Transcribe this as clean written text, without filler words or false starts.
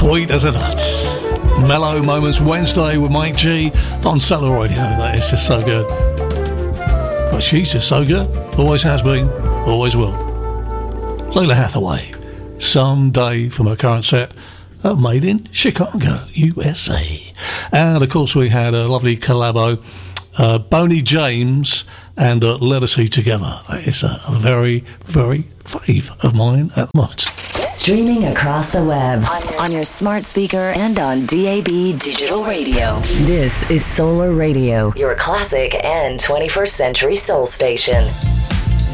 Sweet as a nut. Mellow Moments Wednesday with Mike G on Solar Radio. That is just so good. But she's just so good. Always has been, always will. Laila Hathaway. Someday from her current set, made in Chicago, USA. And of course we had a lovely collabo, Boney James and Let Us Eat Together. That is a very, very fave of mine at the moment. Streaming across the web, on your smart speaker and on DAB digital radio. This is Solar Radio, your classic and 21st century soul station.